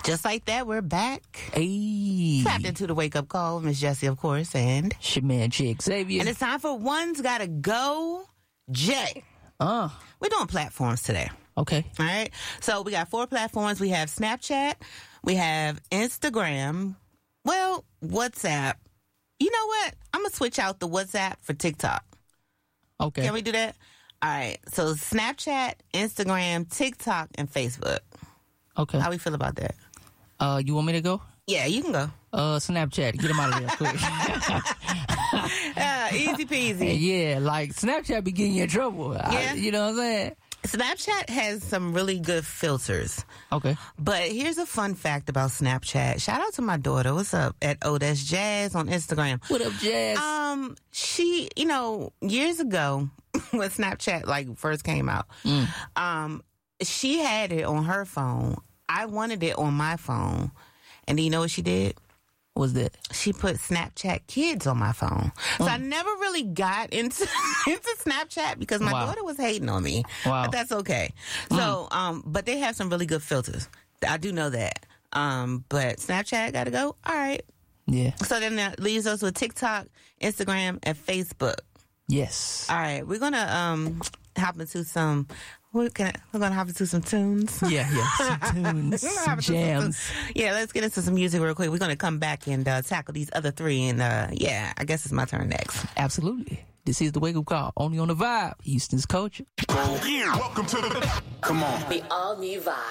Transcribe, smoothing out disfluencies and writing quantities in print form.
Just like that, we're back. Hey. Tapped into the wake up call, Miss Jessie, of course, and It's your man, Jay Xavier. it's time for One's Gotta Go, Jay. We're doing platforms today. Okay. All right. So we got 4 platforms. We have Snapchat. We have Instagram. Well, WhatsApp. You know what? I'm going to switch out the WhatsApp for TikTok. Okay. Can we do that? All right. So Snapchat, Instagram, TikTok, and Facebook. Okay. How we feel about that? You want me to go? Yeah, you can go. Snapchat. Get him out of there quick. Easy peasy. Yeah, like Snapchat be getting you in trouble. Yeah. You know what I'm saying? Snapchat has some really good filters. Okay. But here's a fun fact about Snapchat. Shout out to my daughter. What's up? At That's Jazz on Instagram. What up, Jazz? She, years ago when Snapchat first came out, she had it on her phone. I wanted it on my phone. And do you know what she did? What's that? She put Snapchat Kids on my phone. So I never really got into Snapchat because my daughter was hating on me. Wow. But that's okay. So, but they have some really good filters. I do know that. But Snapchat gotta go. All right. Yeah. So then that leaves us with TikTok, Instagram, and Facebook. Yes. All right. We're gonna hop into some. We're gonna hop into some tunes. Yeah. Some tunes, some jams. Yeah, let's get into some music real quick. We're gonna come back and tackle these other 3. And I guess it's my turn next. Absolutely. This is the wake up call. Only on the Vibe. Houston's culture. Welcome to the. Come on. The all new Vibe.